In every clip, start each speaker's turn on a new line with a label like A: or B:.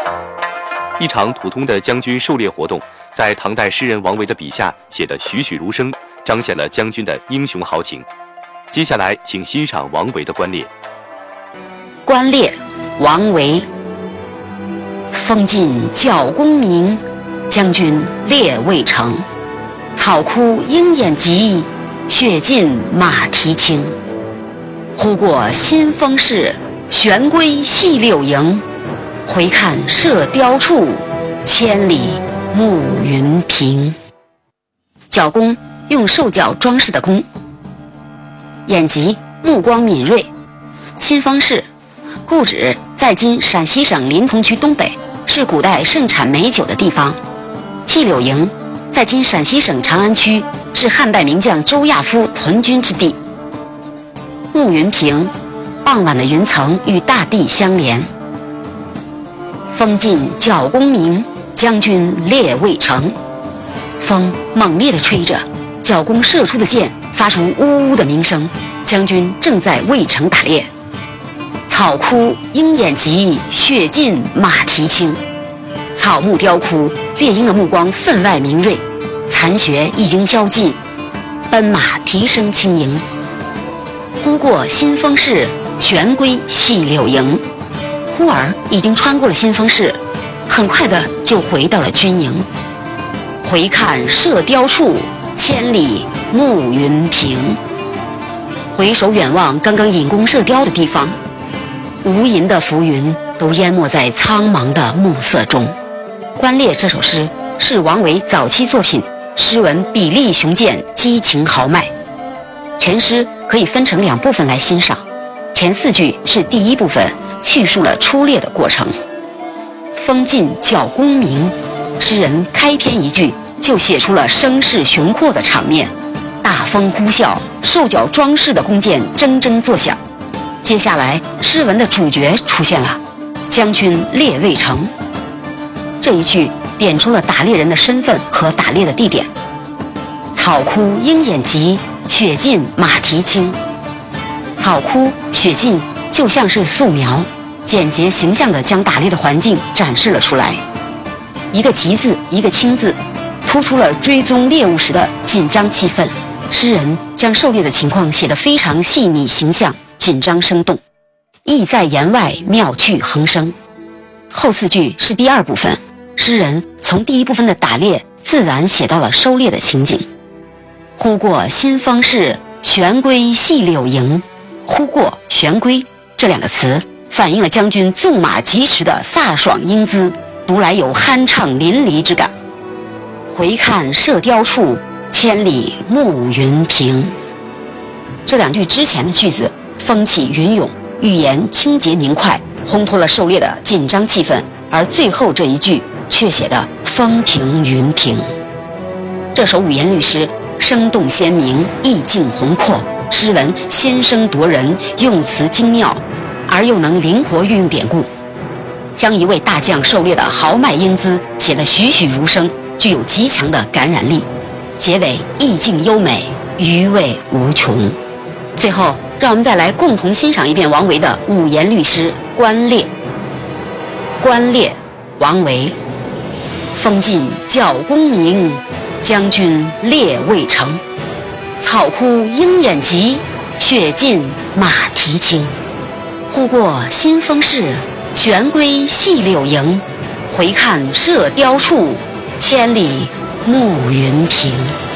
A: 一场普通的将军狩猎活动，在唐代诗人王维的笔下写得栩栩如生，彰显了将军的英雄豪情。接下来，请欣赏王维的《观猎》。
B: 观猎，王维。风尽角弓鸣，将军猎未成。草枯鹰眼疾，血尽马蹄轻。忽过新丰市，玄归细柳营。回看射雕处，千里暮云平。角弓，用兽角装饰的弓。眼疾，目光敏锐。新丰市，故址在今陕西省临潼区东北，是古代盛产美酒的地方。细柳营，在今陕西省长安区，是汉代名将周亚夫屯军之地。暮云平，傍晚的云层与大地相连。风尽角弓鸣，将军猎未成。风猛烈地吹着，角弓射出的箭发出呜呜的鸣声，将军正在渭城打猎。草枯鹰眼疾，血尽马蹄轻。草木雕枯，猎鹰的目光分外明锐，残血已经消尽，奔马蹄声轻盈。忽过新丰市，玄归细柳营。忽而已经穿过了新丰市，很快的就回到了军营。回看射雕处，千里暮云平。回首远望刚刚引弓射雕的地方，无垠的浮云都淹没在苍茫的暮色中。《观猎》这首诗是王维早期作品，诗文比例雄健，激情豪迈。全诗可以分成2部分来欣赏，前4句是第一部分，叙述了出猎的过程。风尽角弓鸣，诗人开篇一句就写出了声势雄阔的场面，大风呼啸，兽角装饰的弓箭铮铮作响。接下来诗文的主角出现了，将军猎未成。这一句点出了打猎人的身份和打猎的地点。草枯鹰眼疾，血尽马蹄轻。草枯血尽就像是素描，简洁形象地将打猎的环境展示了出来。一个疾字，一个轻字，突出了追踪猎物时的紧张气氛。诗人将狩猎的情况写得非常细腻形象，紧张生动，意在言外，妙趣横生。后4句是第2部分，诗人从第一部分的打猎自然写到了狩猎的情景。忽过新丰市，玄归细柳营。忽过、玄归这2个词反映了将军纵马疾驰的飒爽英姿，读来有酣畅淋漓之感。回看射雕处，千里暮云平。这2句之前的句子风起云涌，语言清洁明快，烘托了狩猎的紧张气氛，而最后这一句却写得风停云平。这首五言律诗生动鲜明，意境宏阔，诗文先声夺人，用词精妙，而又能灵活运用典故，将一位大将狩猎的豪迈英姿写得栩栩如生，具有极强的感染力。结尾意境优美，余味无穷。最后让我们再来共同欣赏一遍王维的五言律诗《观猎》。《观猎》王维。风尽角弓鸣，将军猎未成。草枯鹰眼疾，血尽马蹄轻。忽过新丰市，玄归细柳营。回看射雕处，千里暮云平。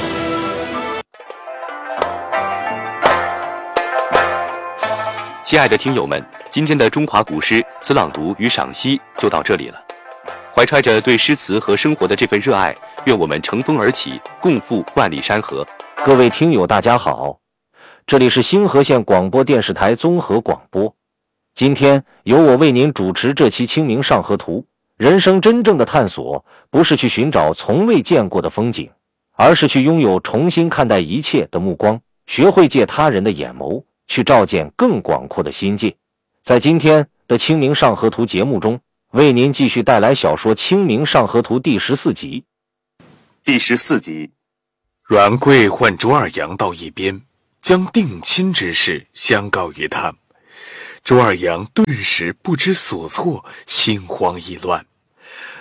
A: 亲爱的听友们，今天的中华古诗词朗读与赏析就到这里了。怀揣着对诗词和生活的这份热爱，愿我们乘风而起，共赴万里山河。
C: 各位听友大家好，这里是星河县广播电视台综合广播。今天由我为您主持这期《清明上河图》。人生真正的探索，不是去寻找从未见过的风景，而是去拥有重新看待一切的目光，学会借他人的眼眸，去照见更广阔的心界。在今天的《清明上河图》节目中，为您继续带来小说《清明上河图》第14集。
D: 第14集，阮贵唤卓尔阳到一边，将定亲之事相告于他。卓尔阳顿时不知所措，心慌意乱，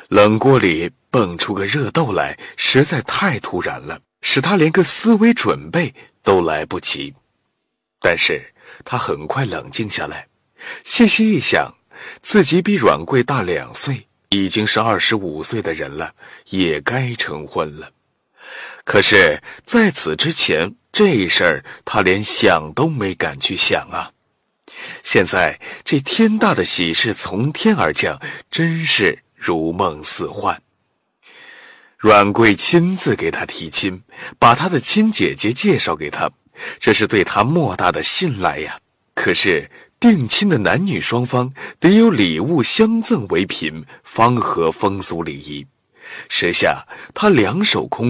D: 冷锅里蹦出个热豆来，实在太突然了，使他连个思维准备都来不及。但是他很快冷静下来，细细一想，自己比阮贵大2岁，已经是25岁的人了，也该成婚了。可是在此之前，这事儿他连想都没敢去想啊。现在这天大的喜事从天而降，真是如梦似幻。阮贵亲自给他提亲，把他的亲姐姐介绍给他，这是对他莫大的信赖呀。可是定亲的男女双方得有礼物相赠为凭，方合风俗礼仪。时下他两手空